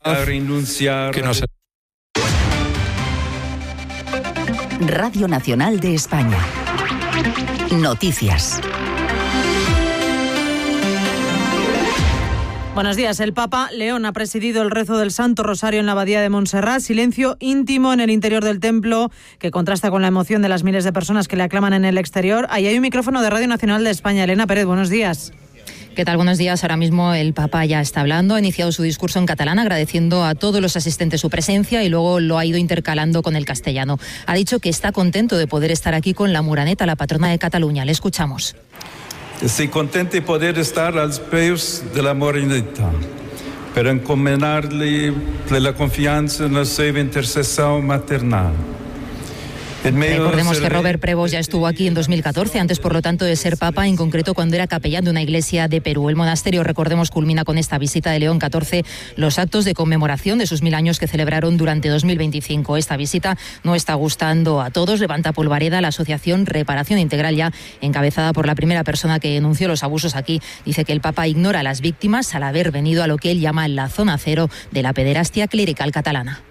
que no se... Radio Nacional de España. Noticias. Buenos días. El Papa León ha presidido el rezo del Santo Rosario en la Abadía de Montserrat. Silencio íntimo en el interior del templo que contrasta con la emoción de las miles de personas que le aclaman en el exterior. Ahí hay un micrófono de Radio Nacional de España. Elena Pérez, buenos días. ¿Qué tal? Buenos días. Ahora mismo el Papa ya está hablando. Ha iniciado su discurso en catalán agradeciendo a todos los asistentes su presencia y luego lo ha ido intercalando con el castellano. Ha dicho que está contento de poder estar aquí con la Moreneta, la patrona de Cataluña. Le escuchamos. Estoy contento de poder estar a los pies de la Moreneta, pero encomendarle la confianza en la seva intercesión maternal. Recordemos que Robert Prevost ya estuvo aquí en 2014, antes por lo tanto de ser papa, en concreto cuando era capellán de una iglesia de Perú. El monasterio, recordemos, culmina con esta visita de León XIV los actos de conmemoración de sus 1000 años que celebraron durante 2025. Esta visita no está gustando a todos. Levanta Polvareda, la asociación Reparación Integral, ya encabezada por la primera persona que denunció los abusos aquí, dice que el papa ignora a las víctimas al haber venido a lo que él llama la zona cero de la pederastia clerical catalana.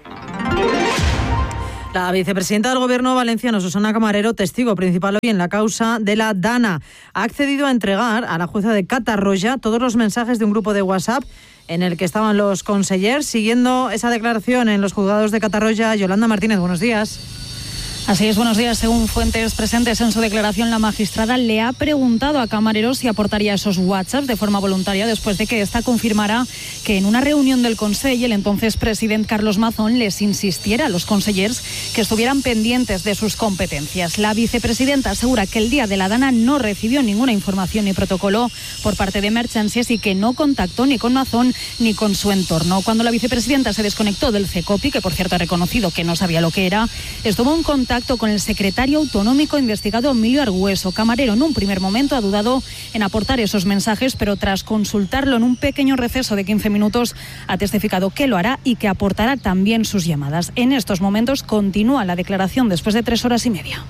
La vicepresidenta del Gobierno valenciano, Susana Camarero, testigo principal hoy en la causa de la Dana, ha accedido a entregar a la jueza de Catarroja todos los mensajes de un grupo de WhatsApp en el que estaban los consellers. Siguiendo esa declaración en los juzgados de Catarroja, Yolanda Martínez, buenos días. Así es, buenos días. Según fuentes presentes en su declaración, la magistrada le ha preguntado a Camarero si aportaría esos WhatsApps de forma voluntaria después de que ésta confirmara que en una reunión del Consell el entonces presidente Carlos Mazón les insistiera a los consellers que estuvieran pendientes de sus competencias. La vicepresidenta asegura que el día de la Dana no recibió ninguna información ni protocolo por parte de Emergencies y que no contactó ni con Mazón ni con su entorno. Cuando la vicepresidenta se desconectó del CECOPI, que por cierto ha reconocido que no sabía lo que era, estuvo en contacto con el secretario autonómico investigado Emilio Argüeso. Camarero en un primer momento ha dudado en aportar esos mensajes, pero tras consultarlo en un pequeño receso de 15 minutos ha testificado que lo hará y que aportará también sus llamadas. En estos momentos continúa la declaración después de 3 horas y media.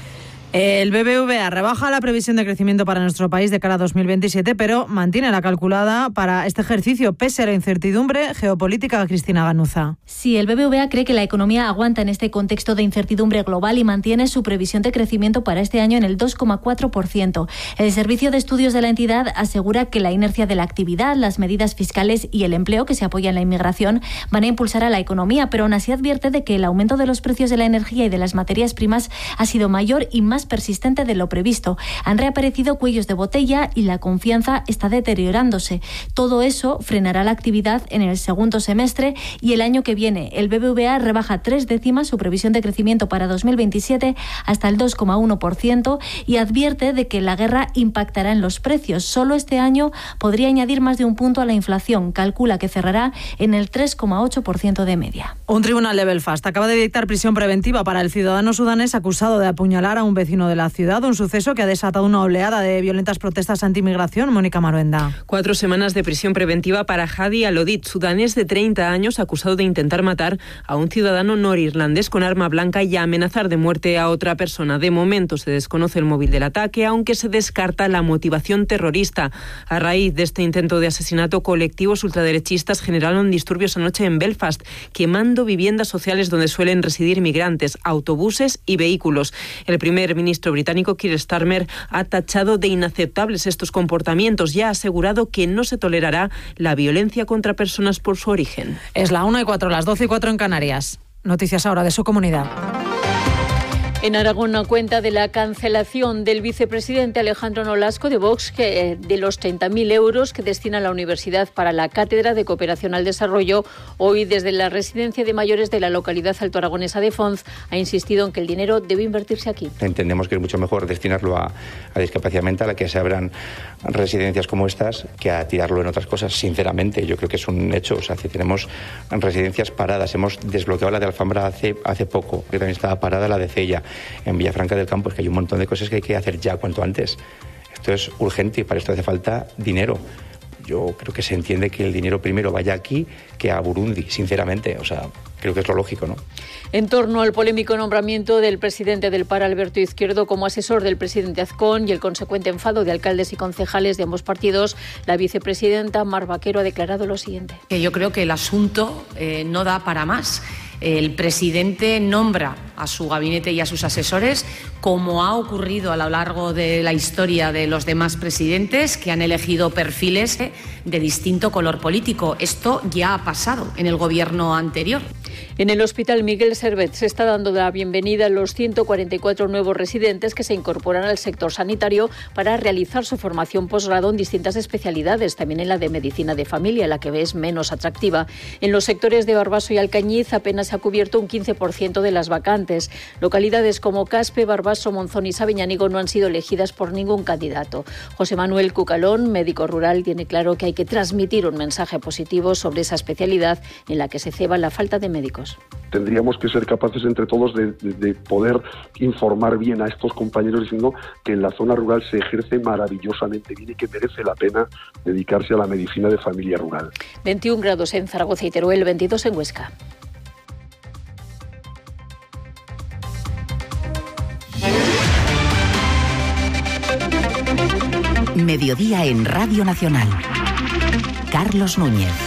El BBVA rebaja la previsión de crecimiento para nuestro país de cara a 2027, pero mantiene la calculada para este ejercicio pese a la incertidumbre geopolítica. Cristina Ganuza. Sí, el BBVA cree que la economía aguanta en este contexto de incertidumbre global y mantiene su previsión de crecimiento para este año en el 2,4%. El servicio de estudios de la entidad asegura que la inercia de la actividad, las medidas fiscales y el empleo que se apoya en la inmigración van a impulsar a la economía, pero aún así advierte de que el aumento de los precios de la energía y de las materias primas ha sido mayor y más persistente de lo previsto. Han reaparecido cuellos de botella y la confianza está deteriorándose. Todo eso frenará la actividad en el segundo semestre y el año que viene. El BBVA rebaja 3 décimas su previsión de crecimiento para 2027 hasta el 2,1% y advierte de que la guerra impactará en los precios. Solo este año podría añadir más de un punto a la inflación. Calcula que cerrará en el 3,8% de media. Un tribunal de Belfast acaba de dictar prisión preventiva para el ciudadano sudanés acusado de apuñalar a un vecino de la ciudad, un suceso que ha desatado una oleada de violentas protestas anti-inmigración. Mónica Maruenda. 4 semanas de prisión preventiva para Hadi Alodit, sudanés de 30 años, acusado de intentar matar a un ciudadano norirlandés con arma blanca y amenazar de muerte a otra persona. De momento se desconoce el móvil del ataque, aunque se descarta la motivación terrorista. A raíz de este intento de asesinato, colectivos ultraderechistas generaron disturbios anoche en Belfast, quemando viviendas sociales donde suelen residir migrantes, autobuses y vehículos. El primer ministro británico Keir Starmer ha tachado de inaceptables estos comportamientos y ha asegurado que no se tolerará la violencia contra personas por su origen. Es la 1:04, las 12:04 en Canarias. Noticias ahora de su comunidad. En Aragón, a cuenta de la cancelación del vicepresidente Alejandro Nolasco de Vox de los 30.000 euros que destina la Universidad para la Cátedra de Cooperación al Desarrollo, hoy desde la residencia de mayores de la localidad altoaragonesa de Fonz ha insistido en que el dinero debe invertirse aquí. Entendemos que es mucho mejor destinarlo a discapacidad mental, a que se abran residencias como estas, que a tirarlo en otras cosas. Sinceramente, yo creo que es un hecho. O sea, si tenemos residencias paradas, hemos desbloqueado la de Alfambra hace poco, que también estaba parada la de Cella. En Villafranca del Campo, es que hay un montón de cosas que hay que hacer ya cuanto antes. Esto es urgente y para esto hace falta dinero. yo creo que se entiende que el dinero primero vaya aquí que a Burundi, sinceramente. O sea, creo que es lo lógico, ¿no? En torno al polémico nombramiento del presidente del PAR, Alberto Izquierdo, como asesor del presidente Azcón y el consecuente enfado de alcaldes y concejales de ambos partidos, la vicepresidenta Mar Vaquero ha declarado lo siguiente. Yo creo que el asunto no da para más. El presidente nombra a su gabinete y a sus asesores, como ha ocurrido a lo largo de la historia de los demás presidentes que han elegido perfiles de distinto color político. Esto ya ha pasado en el gobierno anterior. En el Hospital Miguel Servet se está dando la bienvenida a los 144 nuevos residentes que se incorporan al sector sanitario para realizar su formación posgrado en distintas especialidades, también en la de medicina de familia, la que es menos atractiva. En los sectores de Barbaso y Alcañiz apenas se ha cubierto un 15% de las vacantes. Localidades como Caspe, Barbaso, Monzón y Sabiñánigo no han sido elegidas por ningún candidato. José Manuel Cucalón, médico rural, tiene claro que hay que transmitir un mensaje positivo sobre esa especialidad en la que se ceba la falta de médicos. Tendríamos que ser capaces entre todos de poder informar bien a estos compañeros diciendo que en la zona rural se ejerce maravillosamente bien y que merece la pena dedicarse a la medicina de familia rural. 21 grados en Zaragoza y Teruel, 22 en Huesca. Mediodía en Radio Nacional. Carlos Núñez.